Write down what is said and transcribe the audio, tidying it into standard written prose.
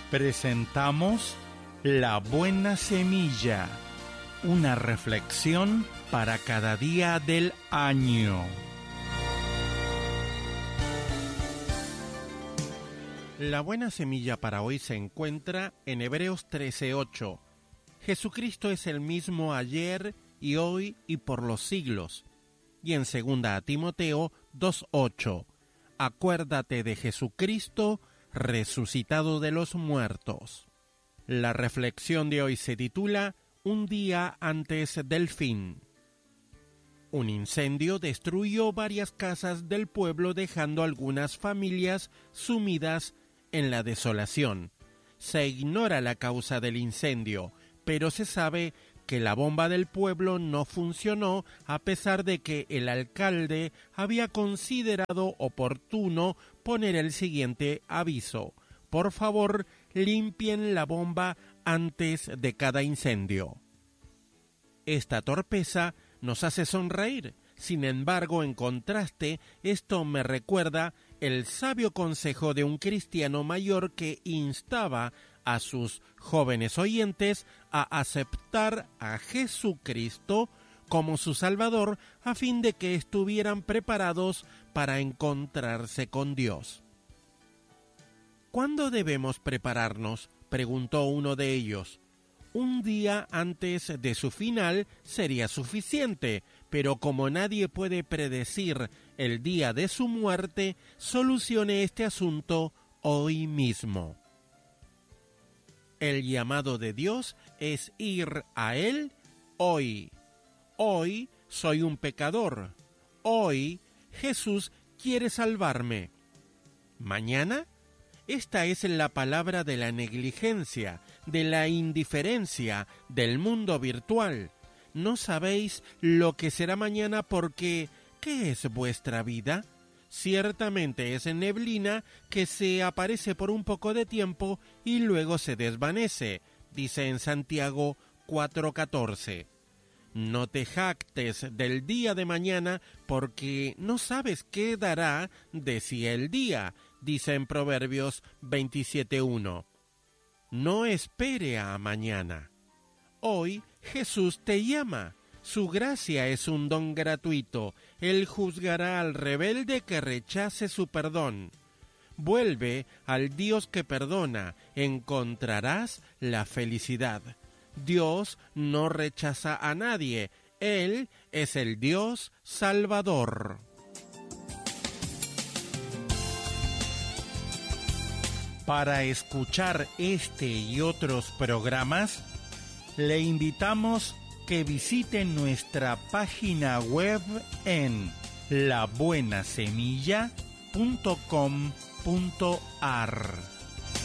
Presentamos La Buena Semilla, una reflexión para cada día del año. La buena semilla para hoy se encuentra en Hebreos 13:8. Jesucristo es el mismo ayer y hoy y por los siglos. Y en 2 Timoteo 2:8. Acuérdate de Jesucristo, resucitado de los muertos. La reflexión de hoy se titula Un día antes del fin. Un incendio destruyó varias casas del pueblo, dejando algunas familias sumidas en la desolación. Se ignora la causa del incendio, pero se sabe que la bomba del pueblo no funcionó a pesar de que el alcalde había considerado oportuno poner el siguiente aviso: por favor, limpien la bomba antes de cada incendio. Esta torpeza nos hace sonreír. Sin embargo, en contraste, esto me recuerda el sabio consejo de un cristiano mayor que instaba a sus jóvenes oyentes a aceptar a Jesucristo como su Salvador a fin de que estuvieran preparados para encontrarse con Dios. ¿Cuándo debemos prepararnos?, preguntó uno de ellos. Un día antes de su final sería suficiente, pero como nadie puede predecir el día de su muerte, solucione este asunto hoy mismo. El llamado de Dios es ir a Él hoy. Hoy soy un pecador. Hoy Jesús quiere salvarme. ¿Mañana? Esta es la palabra de la negligencia, de la indiferencia, del mundo virtual. No sabéis lo que será mañana porque ¿qué es vuestra vida? Ciertamente es neblina que se aparece por un poco de tiempo y luego se desvanece, dice en Santiago 4:14. No te jactes del día de mañana porque no sabes qué dará de sí el día, dice en Proverbios 27:1. No espere a mañana. Hoy Jesús te llama. Su gracia es un don gratuito. Él juzgará al rebelde que rechace su perdón. Vuelve al Dios que perdona. Encontrarás la felicidad. Dios no rechaza a nadie. Él es el Dios Salvador. Para escuchar este y otros programas, le invitamos que visite nuestra página web en labuenasemilla.com.ar.